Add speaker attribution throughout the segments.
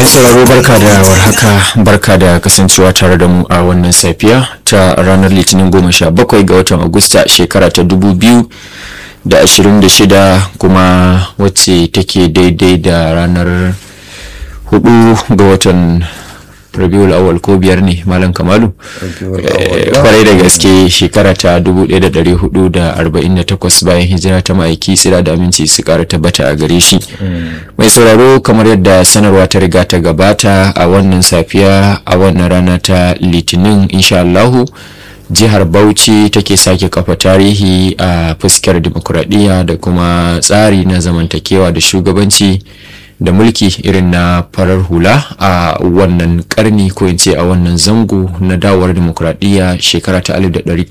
Speaker 1: sauraro barka da warhaka, barka da kasancewa tare da mu a wannan safiya ta ranar Litinin 17 ga watan Agusta shekara ta 2026 kuma wacce take daidai da ranar 4 ga watan Rabiul Awwal ko biyar ne Malam Kamalu. Kwarai da gaske shekara ta 1448 bayan hijira ta ma'aiki sira da aminci su kara tabbata a gare shi. Mai sauraro, kamar yadda sanarwa ta riga ta gabata a wannan safiya a wannan rana ta Litinin, insha Allahu jihar Bauchi take sake kafa tarihi a fuskar dimokuraɗiyya da kuma tsari na zamantakewa da shugabanci da mulki irin na farar hula a wannan karni ko in ce a wannan zango na dawowar dimokuraɗiyya shekara ta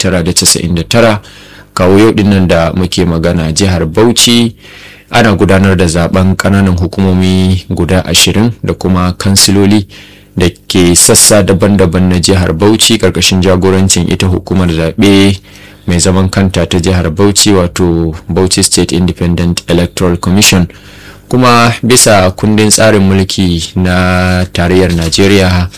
Speaker 1: 1999 kawo yau dinnan da muke magana. Jihar Bauchi ana gudanar da zaben kananan hukumomi guda 20 da kuma kansiloli da ke sassa daban-daban na jihar Bauchi karkashin jagorancin ita hukumar zaɓe mai zaman kanta ta jihar Bauchi, wato Bauchi State Independent Electoral Commission. Kuma bisa kundin tsarin mulki na tarayyar Najeriya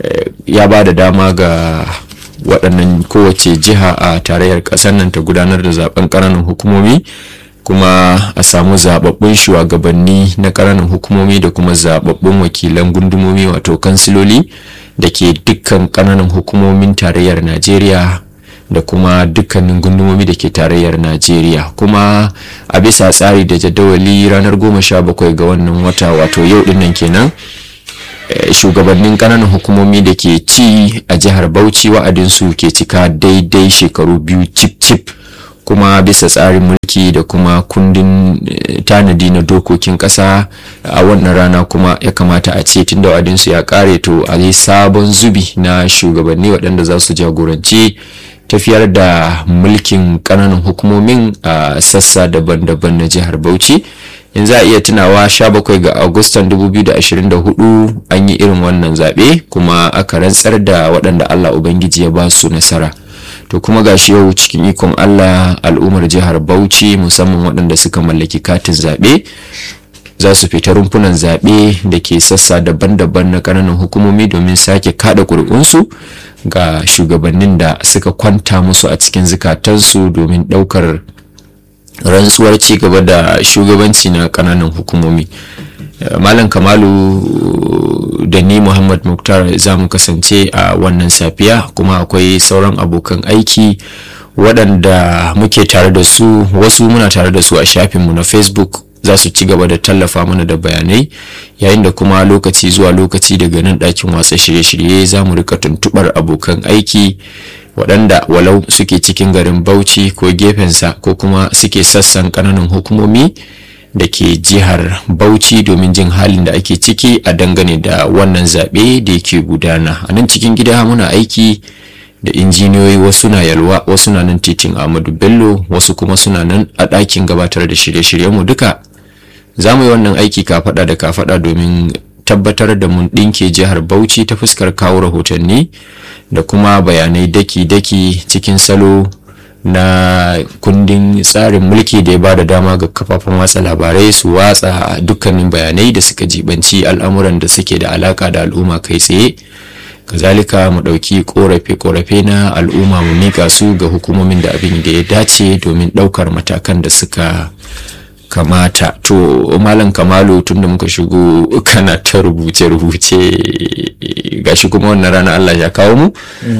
Speaker 1: ya ba da dama ga waɗannan kowace jiha a tarayyar ƙasar nan ta gudanar da zaben ƙananan hukumomi, kuma a samu zababbun shugabanni na ƙananan hukumomi da kuma zababbun wakilan gundumomi wato kansiloli da ke dukkan ƙananan hukumomin tarayyar Najeriya da kuma dukkanin gundumomi da ke tarayyar Najeriya. Kuma a bisa tsari da jadawali ranar 17 ga wannan wata wato yau dinnan kenan shugabannin kananan hukumomi da ke ci a jihar Bauchi wa'adinsu ke cika daidai shekaru 2 cip kuma bisa tsarin mulki da kuma kundin tanadi na dokokin kasa a wannan rana kuma ya kamata a ce tunda wa'adinsu ya kare to a yi sabon zubi na shugabanni waɗanda za su jagoranci tafiyar da mulkin kananan hukumomin a sassa daban-daban na jihar Bauchi. In za a iya tunawa 17 ga Agustan 2024 an yi irin wannan zaɓe kuma aka rantsar da waɗanda Allah Ubangiji ya ba su nasara. To kuma gashi yau cikin ikon Allah al'ummar jihar Bauchi musamman waɗanda suka mallaki katin zaɓe za su fita rumfunan zaɓe da ke sassa daban-daban na ƙananan hukumomi domin sake kada ƙuri'unsu ga shugabannin da suka kwanta musu a cikin zukatansu domin ɗaukar rantsuwar ci gaba da shugabanci na ƙananan hukumomi. Malam Kamalu da ni Muhammad Muktar za mu kasance a wannan safiya, kuma akwai sauran abokan aiki waɗanda muke tare da su, wasu muna tare da su a shafinmu na Facebook za su ci gaba da tallafa mana da bayanai, yayin da kuma lokaci zuwa lokaci daga nan ɗakin watsa shirye-shirye za mu rika tuntuɓar abokan aiki waɗanda walau suke cikin garin Bauchi ko gefensa ko kuma suke sassan ƙananan hukumomi da ke jihar Bauchi domin jin halin da ake ciki a dangane da wannan zaɓe da yake gudana. A nan cikin gida muna aiki da injiniyoyi, wasu na Yalwa, wasu na nan titin Ahmadu Bello, wasu kuma suna nan a ɗakin gabatar da shirye-shiryenmu. Duka za mu yi wannan aiki kafaɗa da kafaɗa domin tabbatar da mun ɗinke jihar Bauchi ta fuskar kawo rahotanni da kuma bayanai daki-daki cikin salo na kundin tsarin mulki da ya ba da dama ga kafafen watsa labarai su watsa dukkanin bayanai da suka jibanci al'amuran da suke da alaka da al'umma kai tsaye. Kazalika mu ɗauki ƙorafe-ƙorafe na al'umma mu mika su ga hukumomin da abin da ya dace domin ɗaukar matakan da suka kamata. To Malam Kamalu, tun da muka shigo kana ta rubuce-rubuce, gashi kuma wannan rana Allah ya kawo mu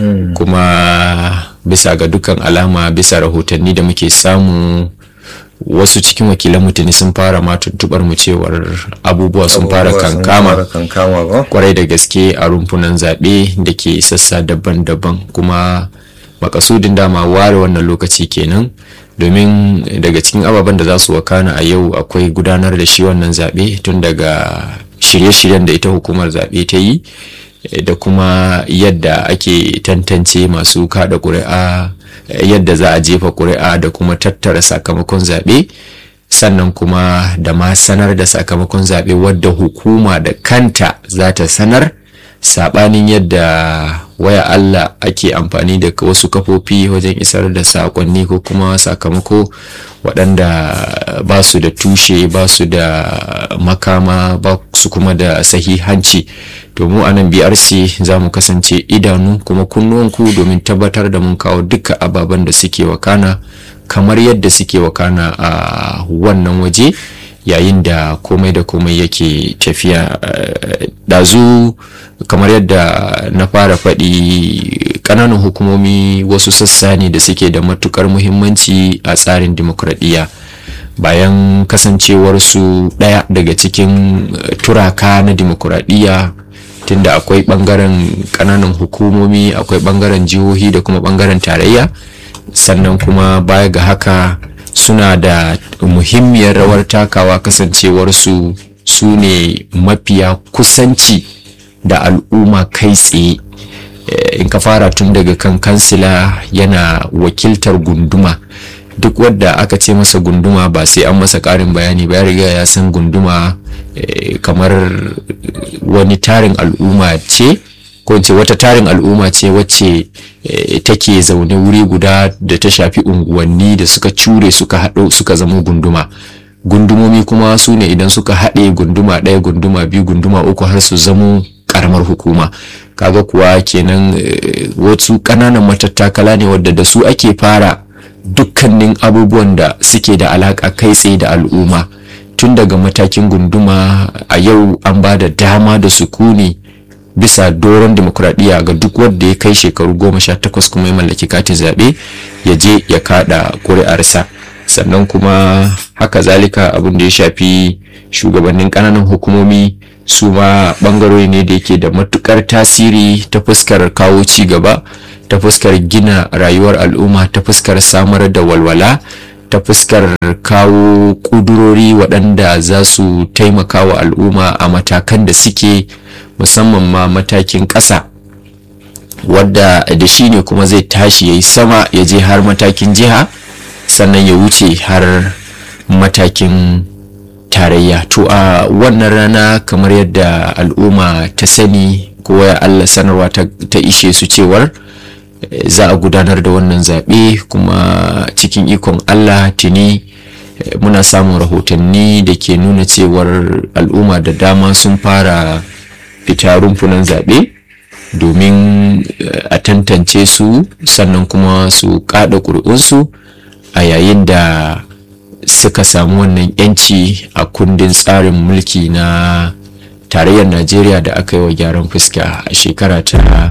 Speaker 1: kuma bisa ga dukkan alama bisa rahotanni da muke samu wasu cikin wakilan mutane sun fara ma tuntubar mu cewar abubuwa sun fara kankama kwarai da gaske a rumfunan zaɓe da ke sassa daban-daban, kuma makasudin dama ware wannan lokaci kenan domin daga cikin ababen da za su wakana a yau akwai gudanar da shi wannan zaɓe tun daga shirye-shiryen da ita hukumar zaɓe ta yi da kuma yadda ake tantance masu kada ƙuri'a, yadda za a jefa ƙuri'a da kuma tattara sakamakon zaɓe, sannan kuma da ma sanar da sakamakon zaɓe wadda hukuma da kanta za ta sanar, saɓanin yadda waya Allah ake amfani da wasu kafofi wajen isar da sakonni ko kuma sakamako waɗanda ba su da tushe, ba su da makama, ba su kuma da sahihanci. To mu a nan BRC za mu kasance idanu kuma kunnuwanku domin tabbatar da mun kawo duka ababen da suke wakana kamar yadda suke wakana a wannan waje yayin da komai da komai yake tafiya. Dazu kamar yadda na fara faɗi, ƙananan hukumomi wasu sassa ne da suke da matukar muhimmanci a tsarin dimokuraɗiyya, bayan kasancewarsu ɗaya daga cikin turaka na dimokuraɗiyya, tunda akwai ɓangaren ƙananan hukumomi, akwai ɓangaren jihohi da kuma ɓangaren tarayya. Sannan kuma baya ga haka suna da muhimmiyar rawar takawa, kasancewarsu su ne mafiya kusanci da al'umma kai tsaye. In ka fara tun daga kan kansila, yana wakiltar gunduma. Duk wadda aka ce masa gunduma ba sai an masa ƙarin bayani ba, ya riga ya san gunduma kamar wani tarin al'umma ce, ko in ce wata tarin al'umma ce wacce take zaune wuri guda da ta shafi unguwanni da suka cure suka haɗo suka zama gunduma. Gundumomi kuma su ne idan suka haɗe gunduma ɗaya, gunduma biyu, gunduma uku har su zamo ƙaramar hukuma. Kaga kuwa kenan wasu ƙananan matattakala ne wadda da su ake fara dukkanin abubuwan da suke da alaƙa kai tsaye da al'umma. Tun daga matakin gunduma, a yau an ba da dama da sukuni bisa doron demokuraɗiyya ga duk wanda ya kai shekaru 18 kuma ya mallaki katin zaɓe ya je ya kaɗa ƙuri'arsa. Sannan kuma haka zalika abin da ya shafi shugabannin ƙananan hukumomi, su ma ɓangarori ne da yake da matukar tasiri ta fuskar kawo ci gaba, ta fuskar gina rayuwar al'umma, ta fuskar samar da walwala, ta fuskar kawo ƙudurori waɗanda za su taimaka wa al'umma a matakan da suke, musamman ma matakin ƙasa, wadda da shi ne kuma zai tashi ya yi sama ya je har matakin jiha, sannan ya wuce har matakin tarayya. To a wannan rana, kamar yadda al'umma ta sani, kowa ya Allah sanarwa ta ishe su cewar za a gudanar da wannan zaɓe, kuma cikin ikon Allah tuni muna samun rahotanni da ke nuna cewar al'umma da dama sun fara fita rumfunan zaɓe domin a tantance su, sannan kuma su kada ƙuri'unsu a yayin da suka samu wannan yanci a kundin tsarin mulki na tarayyar Najeriya da aka yi wa gyaran fuska a shekara ta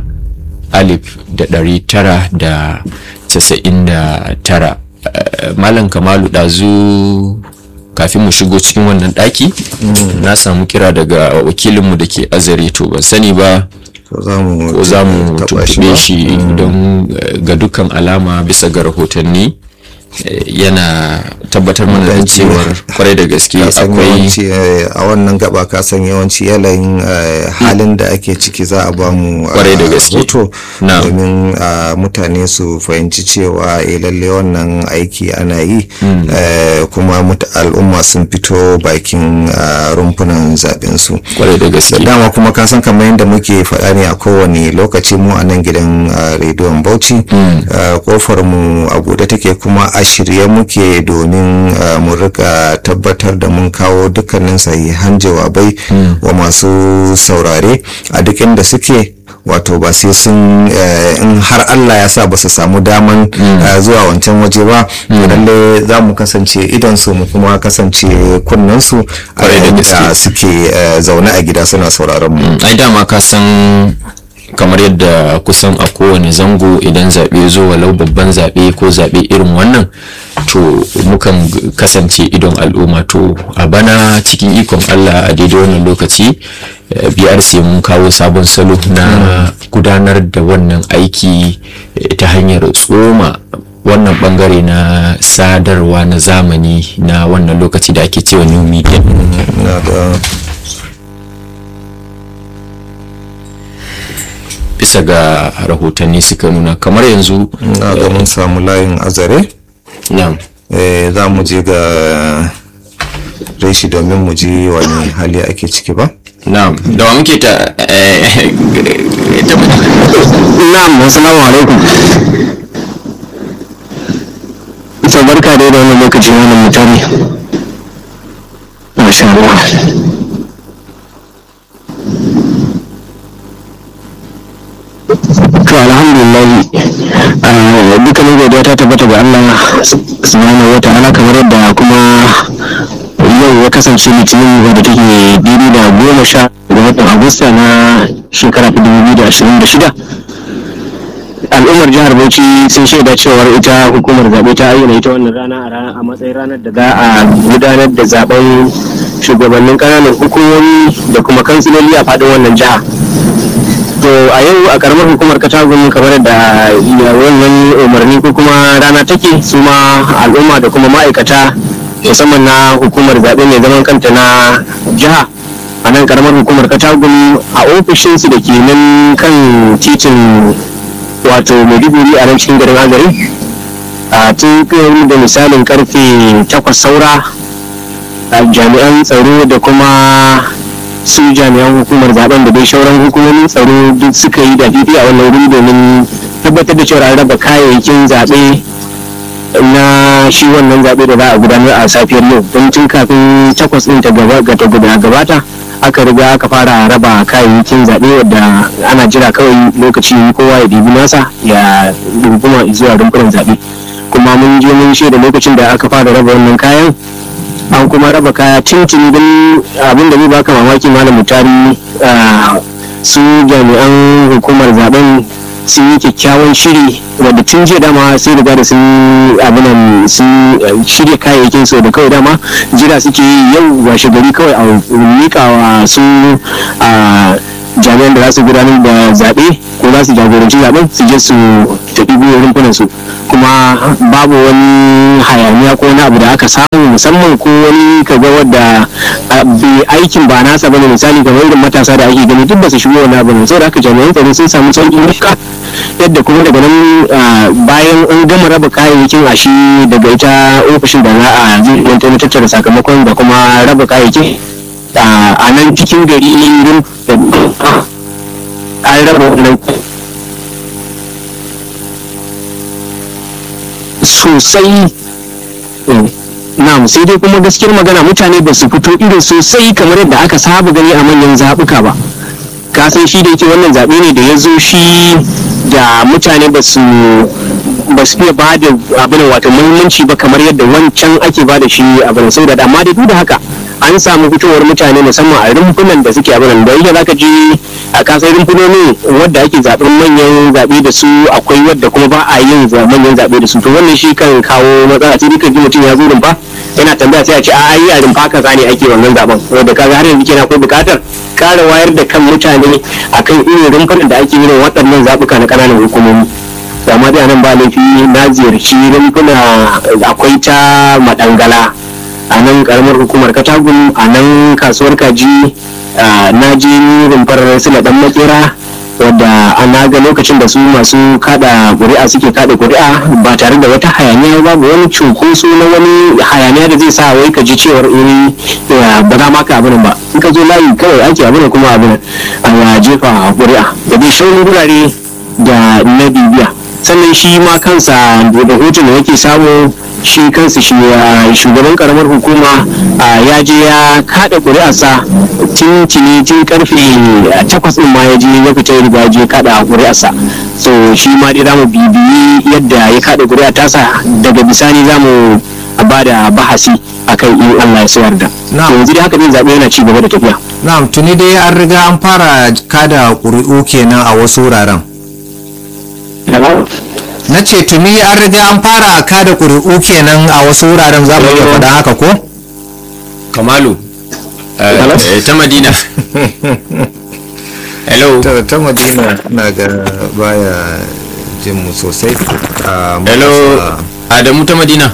Speaker 1: 1999. Malam Kamalu, ɗazu kafin mu shigo cikin wannan ɗaki na samu kira daga wakilinmu da ke Azare. To ban sani ba ko za mu tuɓe shi don ga dukkan alama bisa ga rahotanni yana tabbatar mana da cewar kwarai da gaske akwai
Speaker 2: a wannan gaba ka san yawanci yanayin halin da ake ciki za a ba mu
Speaker 1: kwarai da gaske
Speaker 2: hoto domin mutane su fahimci cewa lalle wannan aiki ana yi, kuma al'umma sun fito bakin rumfunan zaben su
Speaker 1: kwarai da gaske.
Speaker 2: Dama kuma ka san kamar yadda muke faɗa ne a kowane lokaci, mu a nan gidan rediyon Bauchi kofar mu a buɗe take, kuma a shirye muke domin mu rika tabbatar da mun kawo dukkanin sahihan jawabai wa masu saurare a duk inda suke. Wato ba sai sun in har Allah ya sa ba su samu daman zuwa wancan waje ba, lalle za mu kasance idan su mu kuma kasance kunnen su a inda suke zaune a gida suna sauraron mu.
Speaker 1: Ai dama ka san kamar yadda kusan a kowane zango idan zaɓe zo, walau babban zaɓe ko zaɓe irin wannan, to mukan kasance idon al'umma. To a bana cikin ikon Allah a daidai wannan lokaci BRC mun kawo sabon salo na gudanar da wannan aiki ta hanyar tsoma wannan bangare na sadarwa na zamani na wannan lokaci da ake cewa new media. Bisa ga rahotanni suka nuna kamar yanzu
Speaker 2: ga mun samu layin Azare.
Speaker 1: Na'am.
Speaker 2: Za mu je ga reshi domin mu ji wani hali ake ciki ba.
Speaker 1: Na'am, da wa muke ta mutu.
Speaker 3: Na'am, assalamu alaikum. Ita barka da wannan lokacin wannan mutane. Masha Allah. To alhamdulillah dukkanin godiya ta tabbata ga Allah subhanahu wa ta'ala, kamar yadda kuma yau ya kasance litinin wadda take daidai da 10 ga watan Agusta na shekara 2026. Al'ummar jihar Bauchi sun shaida cewar ita hukumar zaɓe ta ayyana ita wannan rana a matsayin ranar da za a gudanar da zaben shugabannin ƙananan hukumomi da kuma kansiloli a faɗin wannan jiha. To a yau a karamar hukumar Katagun, kamar da wannan umarni ko kuma rana take, su ma al'umma da kuma ma'aikata musamman na hukumar zaɓe mai zaman kanta na jiha a nan karamar hukumar Katagun a ofishinsu da ke nan kan titin wato Maiduguri a nan cikin garin Azare a tun da misalin karfe 8 saura jami'an tsaro da kuma su jami'an hukumar zaben da dai shauran hukumomin tsaro duk suka yi da fifi a wannan wuri domin tabbatar da cewa an raba kayayyakin zaɓe na shi wannan zaɓe da za a gudanar a safiyar yau. Don tun kafin 8 ɗin ta gabata aka riga aka fara raba kayayyakin zaɓe wadda ana jira kawai lokaci kowa ya dibi nasa ya runguma zuwa rumfunan zaɓe. Kuma mun je mun shaida lokacin da aka fara raba wannan kayan, an kuma raba kaya tuntuni. Don abin da zai baka mamaki malam Mutari, su jami'an hukumar zaben sun yi kyakkyawan shiri wadda tun jiya dama sai riga da sun abinan sun shirya kayayyakin su da kawai dama jira suke yi yau washe gari kawai a miƙawa su jami'an da za su gudanar da zaɓe ko za su jagoranci zaɓen su je su tafi biyu rumfunan su. Kuma babu wani hayaniya ko wani abu da aka samu, musamman ko wani kaga wadda aikin ba nasa bane, misali kamar irin matasa da ake gani duk ba su shigo wani abu ne. Saboda haka jami'an tsaro sun samu sauƙin rika yadda kuma daga nan bayan an gama raba kayayyakin a shi daga ita ofishin da za a zai na tattara sakamakon da kuma raba kayayyakin a nan cikin gari an raba wannan sosai. Na'am, sai dai kuma gaskiyar magana mutane ba su fito irin sosai kamar yadda aka saba gani a manyan zaɓuka ba. Ka san shi da yake wannan zaɓe ne da ya zo shi da mutane ba su fiye ba da abin wato muhimmanci ba kamar yadda wancan ake ba da shi abin sau da, amma da duk da haka an samu fitowar mutane musamman a rumfunan da suke abin da yake zaka ji a kasar rumfunoni wadda ake zaɓen manyan zaɓe da su akwai wadda kuma ba a yin manyan zaɓe da su. To wannan shi kan kawo matsala, sai duka ji mutum ya zo rumfa yana tambaya sai a ce a yi a rumfa kaza ne ake wannan zaɓen, wanda kaga har yanzu kenan akwai buƙatar ƙara wayar da kan mutane akan irin rumfunan da ake yin waɗannan zaɓuka na ƙananan hukumomi. Amma dai anan ba laifi na ziyarci rumfuna, akwai ta Madangala a nan karamar hukumar Katagun, a nan kasuwar kaji na je rumfar Sula Dan Makera wadda ana ga lokacin da su masu kada ƙuri'a suke kada ƙuri'a ba tare da wata hayaniya, babu wani cunkoso na wani hayaniya da zai sa wai ka ji cewar ba za ma ka abin ba. In ka zo layi kawai ake abin kuma abin a jefa ƙuri'a da dai shaunin gurare da na bibiya. Sannan shi ma kansa da hutun da yake samu shi kansa shi shugaban karamar hukuma ya je ya kada ƙuri'arsa tun karfe 8 din ma ya je ya fita ya riga je kada ƙuri'arsa. So shi ma dai zamu bibiyi yadda ya kada ƙuri'a tasa, daga bisani zamu ba da bahasi akan in Allah ya sayar da. Yanzu dai haka din zaɓe yana ci gaba da tafiya.
Speaker 2: Na'am, tuni dai an riga an fara kada ƙuri'u kenan a wasu wuraren. Na ce tuni an riga an fara kada ƙuri'u kenan a wasu wuraren, za mu iya faɗa haka ko?
Speaker 1: Kamalu ta Madina. Hello.
Speaker 2: Ta Madina na ga baya jin mu sosai.
Speaker 1: Hello Adamu ta Madina.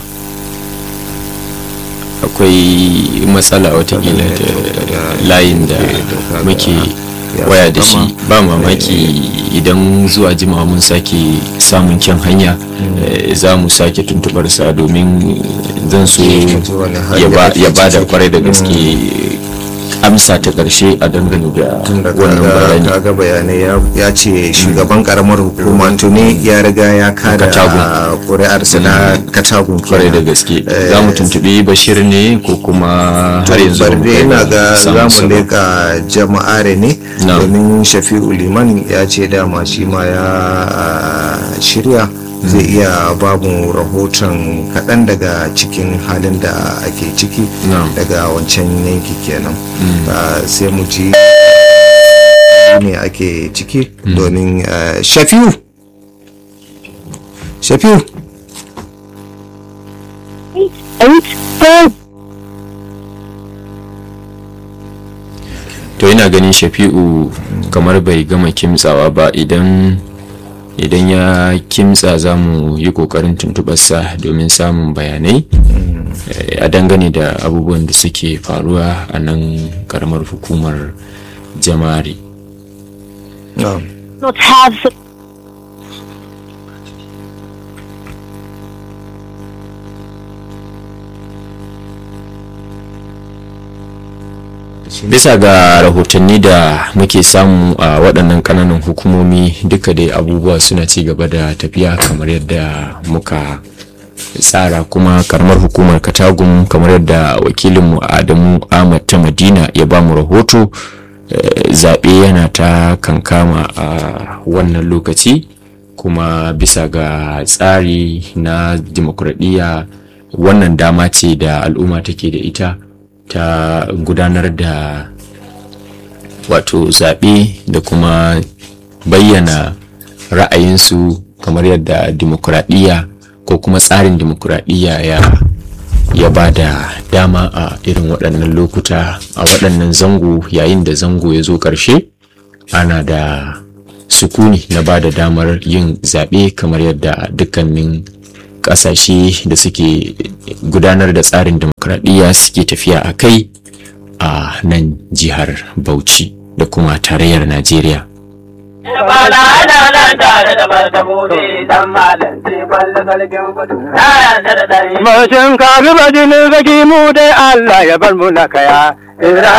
Speaker 1: Akwai matsala watakila da layin da muke waya da shi, ba mamaki idan zuwa jimawa mun sake samun kyan hanya za mu sake tuntubar sa domin zan so ya ba da kwarai da gaske amsa ta ƙarshe a dangane da
Speaker 2: tun da
Speaker 1: wannan bayani.
Speaker 2: kaga bayanai ya ce shugaban karamar hukuma tuni ya riga ya kada ƙuri'arsa na Katagun
Speaker 1: kwarai da gaske. Za mu tuntuɓi Bashir ne ko kuma har yanzu
Speaker 2: barde ina ga za mu leka jama'are ne domin Shafi'u Liman ya ce dama shi ma ya shirya zai iya babu rahoton kaɗan daga cikin halin da ake ciki daga wancan yanki kenan. Sai mu ji ne ake ciki domin Shafi'u
Speaker 1: to ina ganin Shafi'u kamar bai gama kimtsawa ba. Idan ya kimtsa za mu yi kokarin tuntubarsa domin samun bayanai a dangane da abubuwan da suke faruwa a nan karamar hukumar jama'are. Bisa ga rahotanni da muke samu a waɗannan ƙananan hukumomi duka dai abubuwa suna ci gaba da tafiya kamar yadda muka tsara, kuma karamar hukumar Katagun kamar yadda wakilinmu Adamu Ahmad ta Madina ya ba mu rahoto, zaɓe yana ta kankama a wannan lokaci, kuma bisa ga tsari na dimokuraɗiyya wannan dama ce da al'umma take da ita ta gudanar da wato zaɓe da kuma bayyana ra'ayinsu kamar yadda dimokuraɗiyya ko kuma tsarin dimokuraɗiyya ya ba da dama a irin waɗannan lokuta, a waɗannan zango. Yayin da zango ya zo ƙarshe ana da sukuni na ba da damar yin zaɓe kamar yadda dukkanin ƙasashe da suke gudanar da tsarin demokradiyya suke tafiya a kai a nan jihar Bauchi da kuma tarayyar Najeriya.
Speaker 4: Mashin kabi bajinin zaki mu dai Allah ya bar mu na kaya.